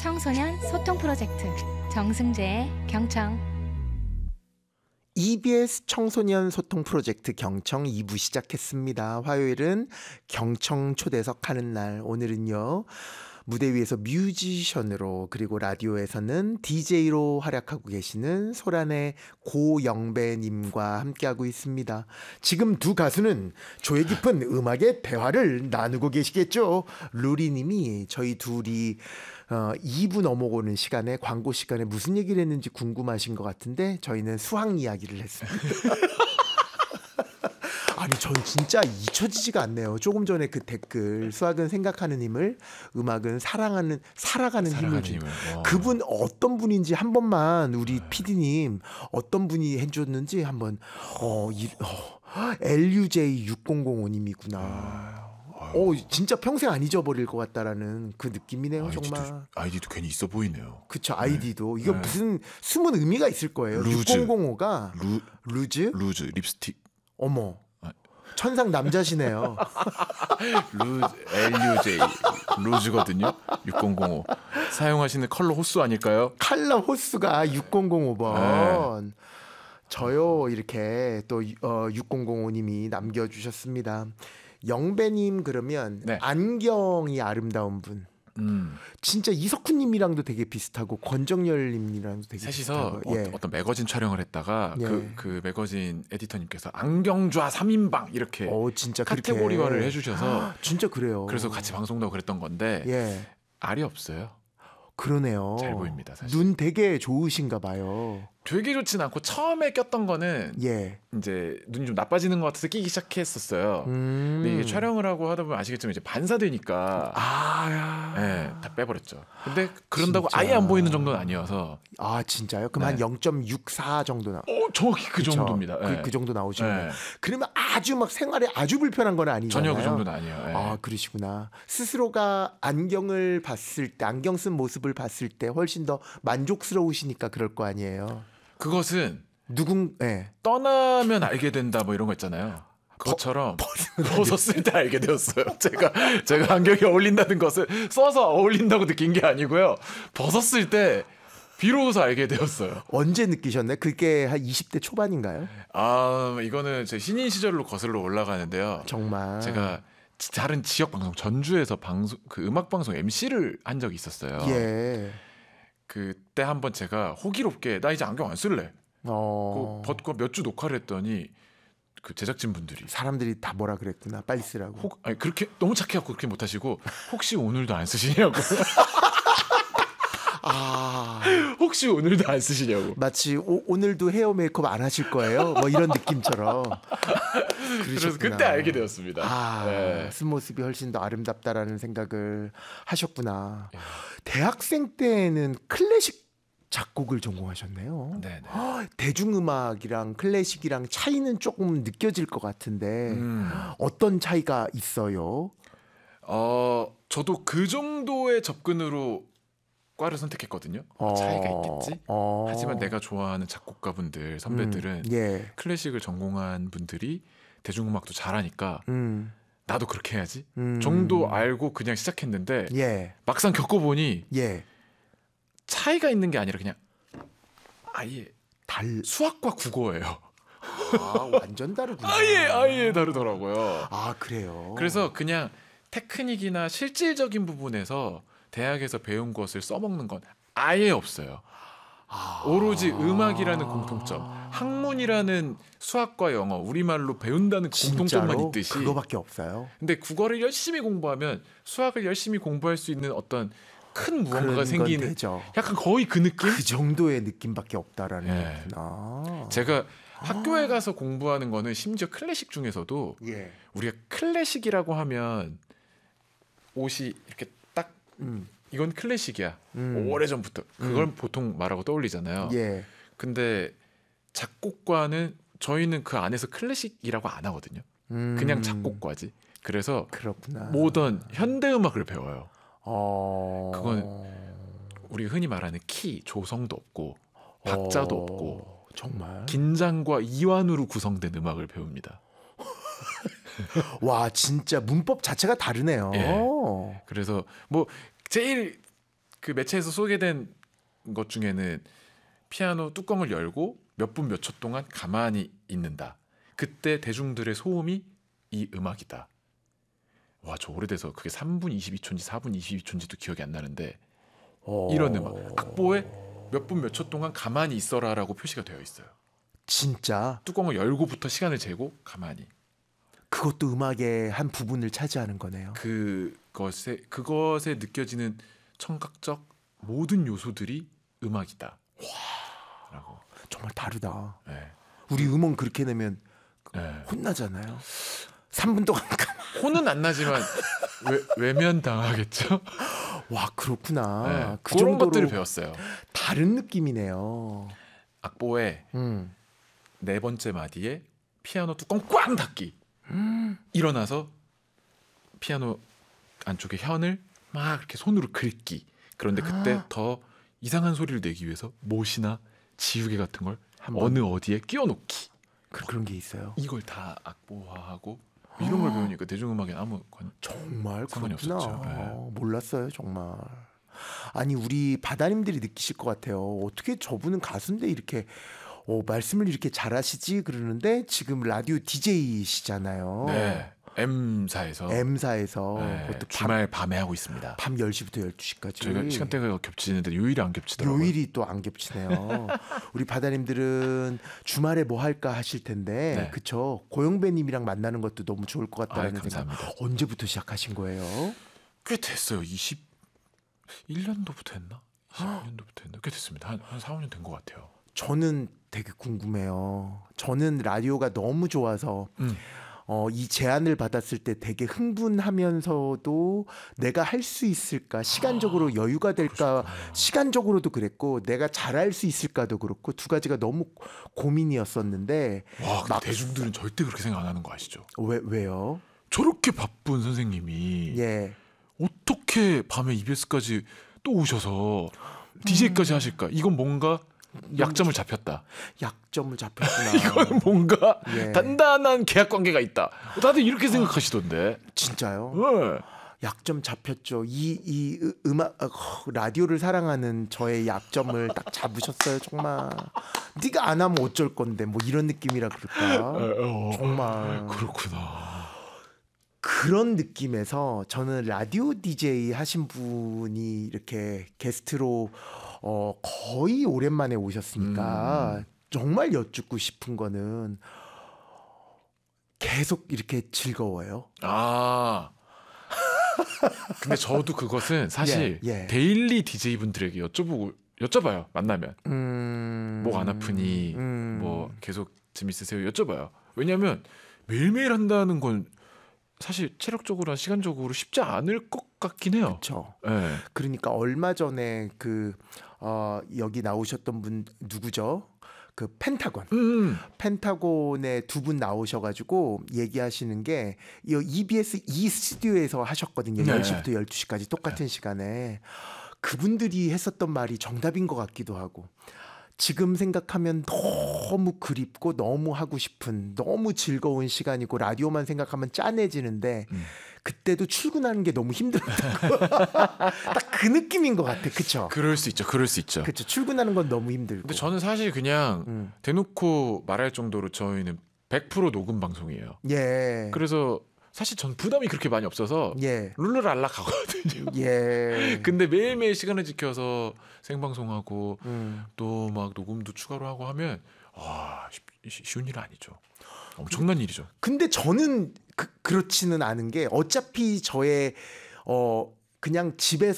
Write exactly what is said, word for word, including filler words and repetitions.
청소년 소통 프로젝트 정승재의 경청. 이비에스 청소년 소통 프로젝트 경청 이 부 시작했습니다. 화요일은 경청 초대석 하는 날. 오늘은요, 무대 위에서 뮤지션으로 그리고 라디오에서는 디제이로 활약하고 계시는 소란의 고영배님과 함께하고 있습니다. 지금 두 가수는 조예 깊은 음악의 대화를 나누고 계시겠죠. 루리님이 저희 둘이 어, 이 부 넘어오는 시간에, 광고 시간에 무슨 얘기를 했는지 궁금하신 것 같은데 저희는 수학 이야기를 했습니다. 아니, 전 진짜 잊혀지지가 않네요. 조금 전에 그 댓글, 수학은 생각하는 힘을, 음악은 사랑하는 살아가는 힘을 준 그분 어떤 분인지 한 번만 우리 네. 피디님 어떤 분이 해줬는지 한번 어, 이, 어, 엘유제이 육공공오님이구나. 오, 진짜 평생 안 잊어버릴 것 같다라는 그 느낌이네요. 아이디도, 정말 아이디도 괜히 있어 보이네요. 그쵸. 아이디도 네. 이거 네. 무슨 숨은 의미가 있을 거예요. 루즈. 육공공오가 루, 루즈 루즈 립스틱. 어머, 천상 남자시네요. 루즈, 엘유제이 루즈거든요. 육공공오 사용하시는 컬러 호수 아닐까요? 컬러 호수가 육공공오 번. 네. 저요, 이렇게 또 어, 육공공오님이 남겨주셨습니다. 영배님, 그러면 네. 안경이 아름다운 분. 음. 진짜 이석훈님이랑도 되게 비슷하고 권정열님이랑도 되게 셋이서 비슷하고. 예. 어떤 매거진 촬영을 했다가 예. 그, 그 매거진 에디터님께서 안경좌 삼 인방 이렇게 오, 진짜 카테고리화를 해주셔서 진짜 그래요. 그래서 같이 방송도 그랬던 건데 예. 알이 없어요. 그러네요. 잘 보입니다, 사실. 눈 되게 좋으신가 봐요. 되게 좋진 않고 처음에 꼈던 거는 예. 이제 눈이 좀 나빠지는 것 같아서 끼기 시작했었어요. 음. 근데 이게 촬영을 하고 하다 보면 아시겠지만 이제 반사되니까 아, 네, 다 빼버렸죠. 근데 그런다고 진짜. 아예 안 보이는 정도는 아니어서. 아, 진짜요? 그럼 네. 한 영 점 육사 정도 나. 어, 정확히 그 그쵸? 정도입니다. 네. 그, 그 정도 나오시면. 네. 그러면 아주 막 생활에 아주 불편한 건 아니잖아요. 전혀 그 정도는 아니에요. 네. 아, 그러시구나. 스스로가 안경을 봤을 때, 안경 쓴 모습을 봤을 때 훨씬 더 만족스러우시니까 그럴 거 아니에요. 그것은 누군 네. 떠나면 알게 된다 뭐 이런 거 있잖아요. 그것처럼 벗었을 때 알게 되었어요. 제가 제가 안경이 어울린다는 것을 써서 어울린다고 느낀 게 아니고요. 벗었을 때 비로소 알게 되었어요. 언제 느끼셨나요? 그게 한 이십 대 초반인가요? 아, 이거는 제 신인 시절로 거슬러 올라가는데요. 정말 제가 다른 지역 방송, 전주에서 방송 그 음악 방송 엠시를 한 적이 있었어요. 예. 그때 한번 제가 호기롭게 나 이제 안경 안 쓸래. 어... 그 벗고 몇 주 녹화를 했더니 그 제작진 분들이 사람들이 다 뭐라 그랬구나. 빨리 쓰라고. 혹, 아니 그렇게 너무 착해갖고 그렇게 못하시고 혹시 오늘도 안 쓰시냐고. 아, 혹시 오늘도 안 쓰시냐고. 마치 오, 오늘도 헤어 메이크업 안 하실 거예요? 뭐 이런 느낌처럼. 그래서 그때 알게 되었습니다. 아, 네. 쓴모습이 훨씬 더 아름답다라는 생각을 하셨구나. 네. 대학생 때는 클래식 작곡을 전공하셨네요. 네네. 대중음악이랑 클래식이랑 차이는 조금 느껴질 것 같은데 음. 어떤 차이가 있어요? 어, 저도 그 정도의 접근으로 과를 선택했거든요. 어, 차이가 있겠지. 어. 하지만 내가 좋아하는 작곡가분들, 선배들은 음, 예. 클래식을 전공한 분들이 대중음악도 잘하니까 음. 나도 그렇게 해야지 음. 정도 알고 그냥 시작했는데 예. 막상 겪어보니 예. 차이가 있는 게 아니라 그냥 아예 달 수학과 국어예요. 아, 완전 다르구나. 아예 아예 다르더라고요. 아, 그래요. 그래서 그냥 테크닉이나 실질적인 부분에서 대학에서 배운 것을 써먹는 건 아예 없어요. 아... 오로지 음악이라는 공통점, 학문이라는 수학과 영어, 우리말로 배운다는 공통점만 있듯이 그거밖에 없어요. 근데 국어를 열심히 공부하면 수학을 열심히 공부할 수 있는 어떤 큰 무언가가 생기는 약간 거의 그 느낌? 그 정도의 느낌밖에 없다라는 예. 거구나. 제가 학교에 가서 공부하는 거는 심지어 클래식 중에서도 예. 우리가 클래식이라고 하면 옷이 이렇게 딱 음. 이건 클래식이야. 음. 오래전부터 그걸 음. 보통 말하고 떠올리잖아요. 예. 근데 작곡과는 저희는 그 안에서 클래식이라고 안 하거든요. 음. 그냥 작곡과지. 그래서 그렇구나. 모던 현대음악을 배워요. 어... 그건 우리 흔히 말하는 키, 조성도 없고 박자도 어... 없고 정말 긴장과 이완으로 구성된 음악을 배웁니다. 와, 진짜 문법 자체가 다르네요. 예. 그래서 뭐 제일 그 매체에서 소개된 것 중에는 피아노 뚜껑을 열고 몇 분 몇 초 동안 가만히 있는다. 그때 대중들의 소음이 이 음악이다. 와, 저 오래돼서 그게 삼 분 이십이 초인지 사 분 이십이 초인지도 기억이 안 나는데 어... 이런 음악. 악보에 몇 분 몇 초 동안 가만히 있어라라고 표시가 되어 있어요. 진짜? 뚜껑을 열고부터 시간을 재고 가만히. 그것도 음악의 한 부분을 차지하는 거네요. 그것에 그것에 느껴지는 청각적 모든 요소들이 음악이다. 와, 라고. 정말 다르다. 네. 우리 음원 그렇게 내면 네. 혼나잖아요. 삼 분 동안 가만. 혼은 안 나지만 외, 외면 당하겠죠. 와, 그렇구나. 네. 그 그런 정도로 것들을 배웠어요. 다른 느낌이네요. 악보에 음. 네 번째 마디에 피아노 뚜껑 꽝 닫기. 음. 일어나서 피아노 안쪽에 현을 막 이렇게 손으로 긁기. 그런데 그때 아. 더 이상한 소리를 내기 위해서 못이나 지우개 같은 걸 한번. 어느 어디에 끼워 놓기. 그, 그런 게 있어요. 이걸 다 악보화하고 이런 걸 배우니까 대중음악에는 아무 관... 정말 상관이 그렇구나. 없었죠. 네. 몰랐어요, 정말. 아니, 우리 바다님들이 느끼실 것 같아요. 어떻게 저분은 가수인데 이렇게 어, 말씀을 이렇게 잘하시지 그러는데 지금 라디오 디제이시잖아요. 네. M사에서 M사에서 네, 그것도 주말 밤에 하고 있습니다. 밤 열 시부터 열두 시까지. 저희가 시간대가 겹치는데 요일이 안 겹치더라고요. 요일이 또 안 겹치네요. 우리 바다님들은 주말에 뭐 할까 하실 텐데 네. 그쵸? 고영배님이랑 만나는 것도 너무 좋을 것 같다는 아이, 생각. 감사합니다. 언제부터 시작하신 거예요? 꽤 됐어요. 이십일 년도부터 했나? 이십이 년도부터 했나? 꽤 됐습니다. 한, 한 사, 오 년 된 것 같아요. 저는 되게 궁금해요. 저는 라디오가 너무 좋아서 음. 어, 이 제안을 받았을 때 되게 흥분하면서도 내가 할 수 있을까, 시간적으로 아, 여유가 될까, 그러셨구나. 시간적으로도 그랬고 내가 잘할 수 있을까도 그렇고 두 가지가 너무 고민이었었는데. 와, 근데 막- 대중들은 절대 그렇게 생각 안 하는 거 아시죠? 왜, 왜요? 저렇게 바쁜 선생님이 예. 어떻게 밤에 이비에스까지 또 오셔서 디제이까지 음. 하실까? 이건 뭔가 약점을 잡혔다. 약점을 잡혔구나. 이건 뭔가 예. 단단한 계약 관계가 있다. 다들 이렇게 생각하시던데. 진짜요? 네. 약점 잡혔죠. 이, 이 으- 음악 어, 라디오를 사랑하는 저의 약점을 딱 잡으셨어요. 정말. 네가 안 하면 어쩔 건데 뭐 이런 느낌이라 그럴까. 어, 정말 그렇구나. 그런 느낌에서 저는 라디오 디제이 하신 분이 이렇게 게스트로 어, 거의 오랜만에 오셨으니까 음. 정말 여쭙고 싶은 거는 계속 이렇게 즐거워요. 아. 근데 저도 그것은 사실 예, 예. 데일리 디제이 분들에게 여쭤보고 여쭤봐요. 만나면 음... 목 안 아프니 음... 뭐 계속 재밌으세요? 여쭤봐요. 왜냐하면 매일매일 한다는 건 사실 체력적으로나 시간적으로 쉽지 않을 것 같긴 해요. 그렇죠. 네. 그러니까 얼마 전에 그 어, 여기 나오셨던 분 누구죠? 그 펜타곤. 음. 펜타곤에 두 분 나오셔가지고 얘기하시는 게 이 이비에스 이 스튜디오에서 하셨거든요. 네. 열 시부터 열두 시까지 똑같은 시간에. 그분들이 했었던 말이 정답인 것 같기도 하고, 지금 생각하면 너무 그립고 너무 하고 싶은 너무 즐거운 시간이고 라디오만 생각하면 짠해지는데 음. 그때도 출근하는 게 너무 힘들었다고. 딱 그 느낌인 것 같아. 그쵸? 그럴 수 있죠. 그럴 수 있죠. 그쵸. 출근하는 건 너무 힘들고. 근데 저는 사실 그냥 음. 대놓고 말할 정도로 저희는 백 퍼센트 녹음 방송이에요. 예. 그래서 사실 전 부담이 그렇게 많이 없어서 예. 룰루랄라 가거든요. 예. 근데 매일매일 시간을 지켜서 생방송하고 음. 또 막 녹음도 추가로 하고 하면 와 쉬, 쉬운 일은 아니죠. 엄청난 일이죠. 근데 저는 그, 그렇지는 않은 게 어차피 저의 어 그냥 집에서